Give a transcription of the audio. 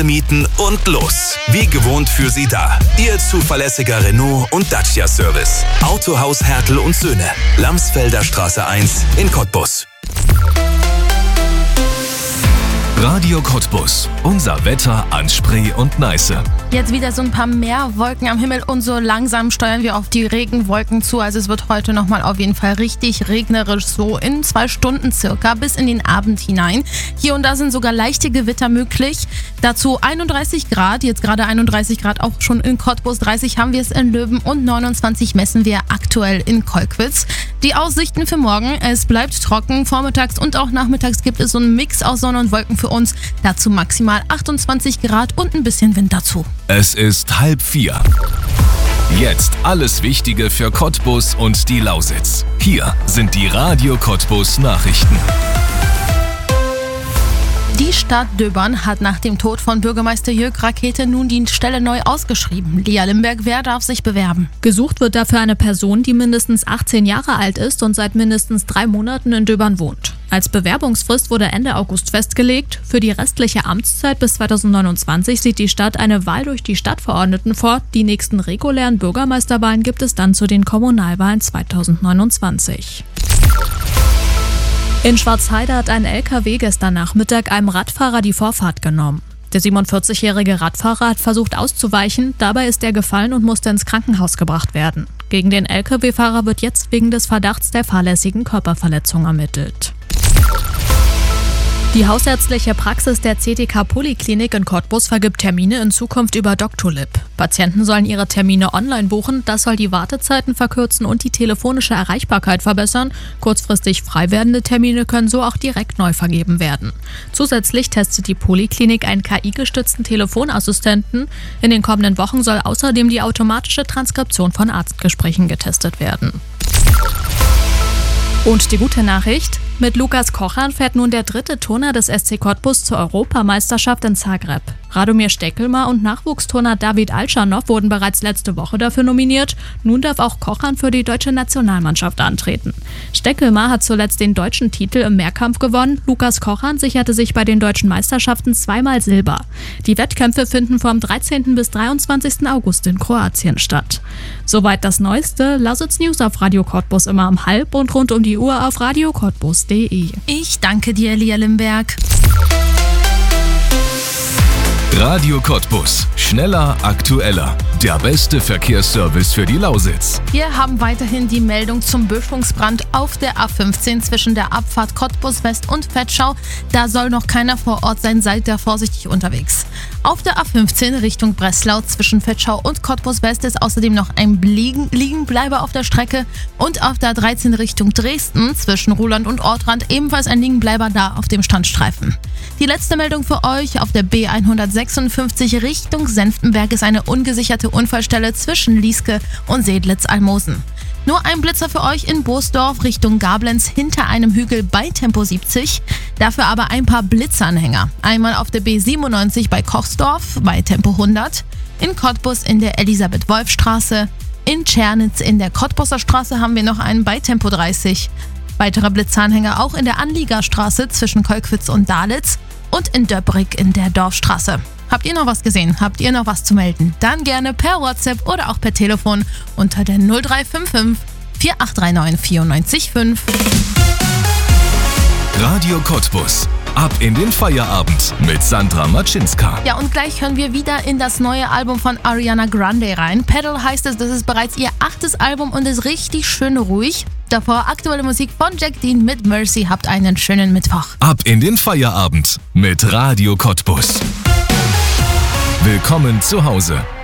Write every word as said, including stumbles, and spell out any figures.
Mieten und los. Wie gewohnt für Sie da. Ihr zuverlässiger Renault und Dacia Service. Autohaus Hertel und Söhne. Lamsfelder Straße eins in Cottbus. Radio Cottbus. Unser Wetter an Spree und Neiße. Jetzt wieder so ein paar mehr Wolken am Himmel und so langsam steuern wir auf die Regenwolken zu. Also es wird heute nochmal auf jeden Fall richtig regnerisch, so in zwei Stunden circa bis in den Abend hinein. Hier und da sind sogar leichte Gewitter möglich. Dazu einunddreißig Grad, jetzt gerade einunddreißig Grad auch schon in Cottbus, dreißig haben wir es in Löwen und neunundzwanzig messen wir aktuell in Kolkwitz. Die Aussichten für morgen, es bleibt trocken, vormittags und auch nachmittags gibt es so einen Mix aus Sonne und Wolken für uns. Dazu maximal achtundzwanzig Grad und ein bisschen Wind dazu. Es ist halb vier. Jetzt alles Wichtige für Cottbus und die Lausitz. Hier sind die Radio Cottbus Nachrichten. Die Stadt Döbern hat nach dem Tod von Bürgermeister Jörg Rakete nun die Stelle neu ausgeschrieben. Lea Limberg, wer darf sich bewerben? Gesucht wird dafür eine Person, die mindestens achtzehn Jahre alt ist und seit mindestens drei Monaten in Döbern wohnt. Als Bewerbungsfrist wurde Ende August festgelegt. Für die restliche Amtszeit bis zweitausendneunundzwanzig sieht die Stadt eine Wahl durch die Stadtverordneten vor. Die nächsten regulären Bürgermeisterwahlen gibt es dann zu den Kommunalwahlen zweitausendneunundzwanzig. In Schwarzheide hat ein L K W gestern Nachmittag einem Radfahrer die Vorfahrt genommen. Der siebenundvierzigjährige Radfahrer hat versucht auszuweichen, dabei ist er gefallen und musste ins Krankenhaus gebracht werden. Gegen den L K W-Fahrer wird jetzt wegen des Verdachts der fahrlässigen Körperverletzung ermittelt. Die hausärztliche Praxis der C T K Poliklinik in Cottbus vergibt Termine in Zukunft über Doctolib. Patienten sollen ihre Termine online buchen, das soll die Wartezeiten verkürzen und die telefonische Erreichbarkeit verbessern. Kurzfristig frei werdende Termine können so auch direkt neu vergeben werden. Zusätzlich testet die Poliklinik einen K I-gestützten Telefonassistenten. In den kommenden Wochen soll außerdem die automatische Transkription von Arztgesprächen getestet werden. Und die gute Nachricht: Mit Lukas Kochan fährt nun der dritte Turner des S C Cottbus zur Europameisterschaft in Zagreb. Radomir Steckelmar und Nachwuchsturner David Alschanow wurden bereits letzte Woche dafür nominiert. Nun darf auch Kochan für die deutsche Nationalmannschaft antreten. Steckelmar hat zuletzt den deutschen Titel im Mehrkampf gewonnen. Lukas Kochan sicherte sich bei den deutschen Meisterschaften zweimal Silber. Die Wettkämpfe finden vom dreizehnten bis dreiundzwanzigsten August in Kroatien statt. Soweit das Neueste. Lausitz News auf Radio Cottbus immer um halb und rund um die Uhr auf radio cottbus punkt de. Ich danke dir, Lea Limberg. Radio Cottbus. Schneller, aktueller. Der beste Verkehrsservice für die Lausitz. Wir haben weiterhin die Meldung zum Böschungsbrand auf der A fünfzehn zwischen der Abfahrt Cottbus West und Vetschau. Da soll noch keiner vor Ort sein, seid da vorsichtig unterwegs. Auf der A fünfzehn Richtung Breslau zwischen Vetschau und Cottbus West ist außerdem noch ein Liegen- Liegenbleiber auf der Strecke. Und auf der A dreizehn Richtung Dresden zwischen Ruhland und Ortrand ebenfalls ein Liegenbleiber da auf dem Standstreifen. Die letzte Meldung für euch: Auf der B hundertsechsundfünfzig Richtung Senftenberg ist eine ungesicherte Unfallstelle zwischen Lieske und Sedlitz-Almosen. Nur ein Blitzer für euch in Boosdorf Richtung Gablenz hinter einem Hügel bei Tempo siebzig. Dafür aber ein paar Blitzanhänger. Einmal auf der B siebenundneunzig bei Kochsdorf bei Tempo hundert, in Cottbus in der Elisabeth-Wolf-Straße, in Tschernitz in der Cottbuser Straße haben wir noch einen bei Tempo dreißig. Weitere Blitzanhänger auch in der Anliegerstraße zwischen Kolkwitz und Dalitz und in Döbrig in der Dorfstraße. Habt ihr noch was gesehen? Habt ihr noch was zu melden? Dann gerne per WhatsApp oder auch per Telefon unter der null drei fünf fünf vier acht drei neun vier neun fünf. Radio Cottbus. Ab in den Feierabend mit Sandra Matschinska. Ja, und gleich hören wir wieder in das neue Album von Ariana Grande rein. Pedal heißt es, das ist bereits ihr achtes Album und ist richtig schön ruhig. Davor aktuelle Musik von Jack Dean mit Mercy. Habt einen schönen Mittwoch. Ab in den Feierabend mit Radio Cottbus. Willkommen zu Hause.